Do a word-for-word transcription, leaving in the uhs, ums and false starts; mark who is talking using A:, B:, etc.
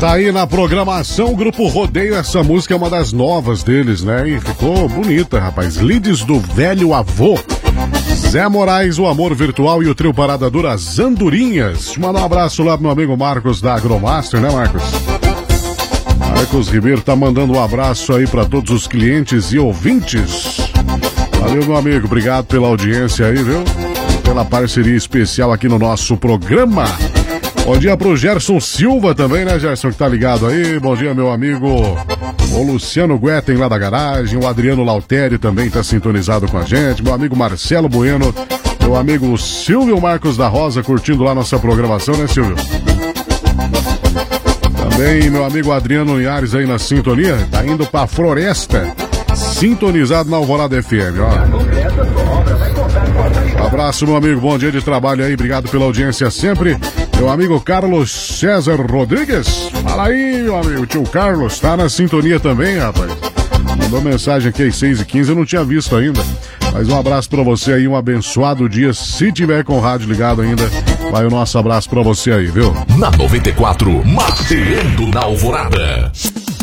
A: Tá aí na programação o Grupo Rodeio. Essa música é uma das novas deles, né? E ficou bonita, rapaz. Lides do Velho Avô. Zé Moraes, o Amor Virtual e o trio Parada Dura, As Andorinhas. Manda um abraço lá pro meu amigo Marcos da Agromaster, né, Marcos? Marcos Ribeiro tá mandando um abraço aí pra todos os clientes e ouvintes. Valeu, meu amigo. Obrigado pela audiência aí, viu? Pela parceria especial aqui no nosso programa. Bom dia pro Gerson Silva também, né, Gerson, que tá ligado aí. Bom dia, meu amigo o Luciano Guetem lá da garagem. O Adriano Lautério também tá sintonizado com a gente. Meu amigo Marcelo Bueno. Meu amigo Silvio Marcos da Rosa curtindo lá nossa programação, né, Silvio? Também meu amigo Adriano Linhares aí na sintonia. Tá indo pra Floresta, sintonizado na Alvorada F M, ó. Um abraço, meu amigo, bom dia de trabalho aí, obrigado pela audiência sempre. Meu amigo Carlos César Rodrigues, fala aí, meu amigo, tio Carlos, tá na sintonia também, rapaz. Mandou mensagem aqui às seis e quinze, eu não tinha visto ainda. Mas um abraço pra você aí, um abençoado dia. Se tiver com o rádio ligado ainda, vai o nosso abraço pra você aí, viu?
B: Na noventa e quatro, Mateando na Alvorada.